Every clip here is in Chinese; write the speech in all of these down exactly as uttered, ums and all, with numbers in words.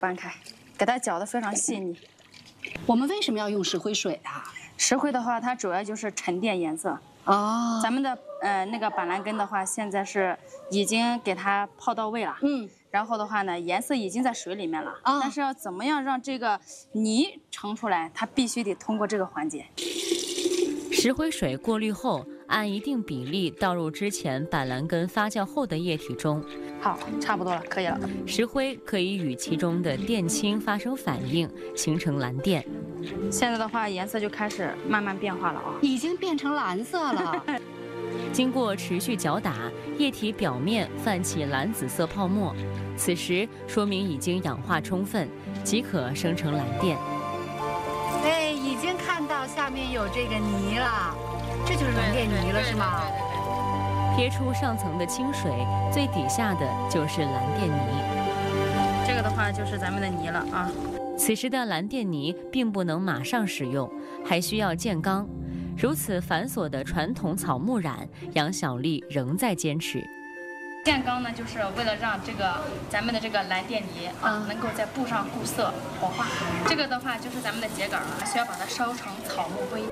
搬开，给它搅得非常细腻。 我们为什么要用石灰水啊？ 石灰的话，它主要就是沉淀颜色。 哦， 咱们的呃那个板蓝根的话，现在是已经给它泡到位了。 嗯。 然后的话呢，颜色已经在水里面了。 啊。 但是要怎么样让这个泥盛出来，它必须得通过这个环节。 石灰水过滤后，按一定比例倒入之前板蓝根发酵后的液体中。 好，差不多了，可以了。 石灰可以与其中的电氢发生反应，形成蓝靛。 现在的话，颜色就开始慢慢变化了啊， 已经变成蓝色了。 经过持续搅打，液体表面泛起蓝紫色泡沫，此时说明已经氧化充分，即可生成蓝靛。 哎，已经看到下面有这个泥了，这就是蓝靛泥了，是吗？ 对对对。 撇出上层的清水，最底下的就是蓝靛泥。 这个的话就是咱们的泥了啊。 此时的蓝靛泥并不能马上使用，还需要建缸。如此繁琐的传统草木染，杨小丽仍在坚持。 建缸呢，就是为了让这个咱们的这个蓝靛泥啊，能够在布上固色活化。这个的话就是咱们的秸秆了，需要把它烧成草木灰。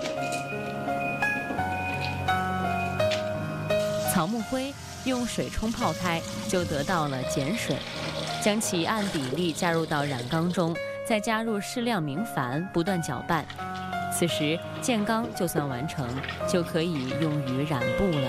草木灰用水冲泡开，就得到了碱水，将其按比例加入到染缸中，再加入适量明矾，不断搅拌。此时建缸就算完成，就可以用于染布了。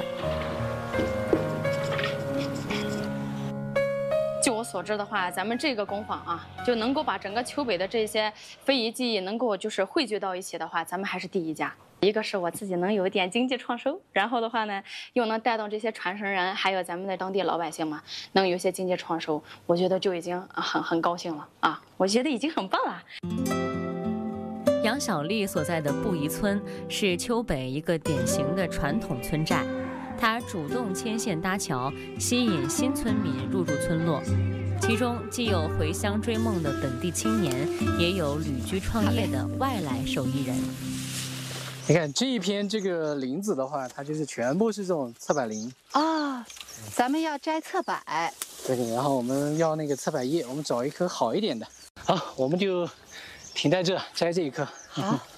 据我所知的话，咱们这个工坊啊，就能够把整个丘北的这些非遗技艺能够就是汇聚到一起的话，咱们还是第一家。一个是我自己能有一点经济创收，然后的话呢，又能带动这些传承人，还有咱们的当地老百姓嘛，能有一些经济创收，我觉得就已经很很高兴了啊！我觉得已经很棒了。 杨小丽所在的布宜村是丘北一个典型的传统村寨，她主动牵线搭桥，吸引新村民入住村落。其中既有回乡追梦的本地青年，也有旅居创业的外来手艺人。 你看这一片这个林子的话，它就是全部是这种侧柏林啊、哦。咱们要摘侧柏， 对，然后我们要那个侧柏叶，我们找一棵好一点的。好，我们就停在这摘这一棵。 好，嗯、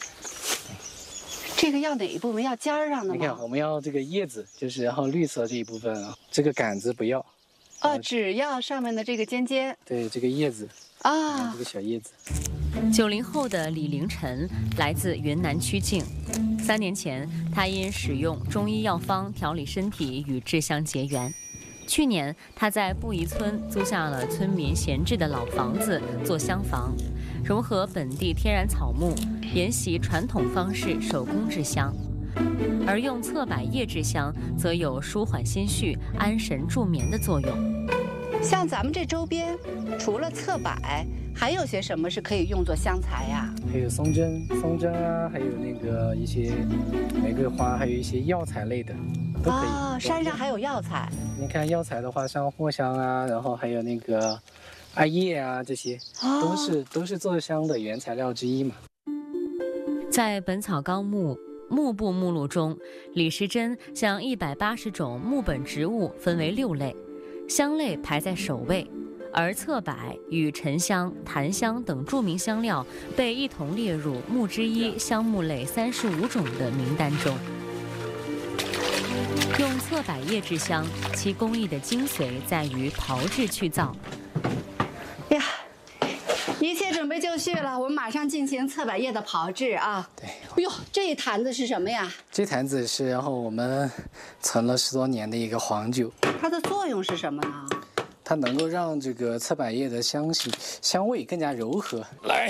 这个要哪一部分？要尖儿上的吗？ 你看，我们要这个叶子，就是然后绿色这一部分啊，这个杆子不要。 哦，只要上面的这个尖尖。 对，这个叶子啊，这个小叶子。 九零后的李凌晨来自云南曲靖，三年前他因使用中医药方调理身体与制香结缘。去年他在布宜村租下了村民闲置的老房子做香房，融合本地天然草木，沿袭传统方式手工制香。而用侧柏叶制香，则有舒缓心绪、安神助眠的作用。 像咱们这周边，除了侧柏，还有些什么是可以用作香材呀？ 还有松针、松针啊，还有那个一些玫瑰花，还有一些药材类的，都可以。 哦，山上还有药材。 你看药材的话，像藿香啊，然后还有那个艾叶啊，这些、哦、都是都是做香的原材料之一嘛。 在《本草纲目》木部目录中，李时珍将一百八十种木本植物分为六类，香类排在首位，而侧柏与沉香、檀香等著名香料被一同列入木之一香木类三十五种的名单中。用侧柏叶制香，其工艺的精髓在于炮制去燥。 呀，一切准备就绪了，我们马上进行侧柏叶的炮制啊！ 对。 哎呦，这一坛子是什么呀？ 这坛子是然后我们存了十多年的一个黄酒。 它的作用是什么呢？ 它能够让这个侧柏叶的香气、香味更加柔和。来，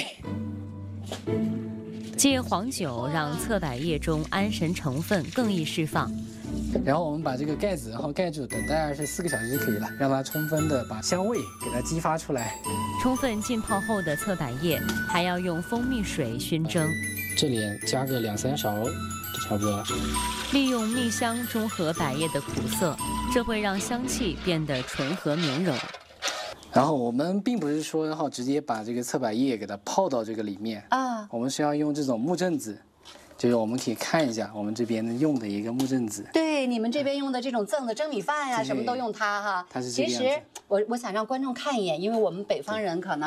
借黄酒让侧柏叶中安神成分更易释放。 然后我们把这个盖子然后盖住，等待二十四个小时就可以了，让它充分的把香味给它激发出来。 充分浸泡后的侧柏叶还要用蜂蜜水熏蒸， 这里加个两三勺就差不多了。 利用蜜香中和柏叶的苦涩，这会让香气变得醇和绵柔。 然后我们并不是说然后直接把这个侧柏叶给它泡到这个里面啊，我们是要用这种木镇子就是我们可以看一下我们这边用的一个木镇子。 对，你们这边用的这种赠的蒸米饭呀、什么都用它哈。 它是这个其样子实我我想让观众看一眼，因为我们北方人可能。